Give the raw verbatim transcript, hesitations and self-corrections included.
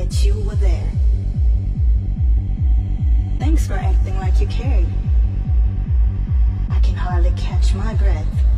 that you were there. Thanks for acting like you cared. I can hardly catch my breath.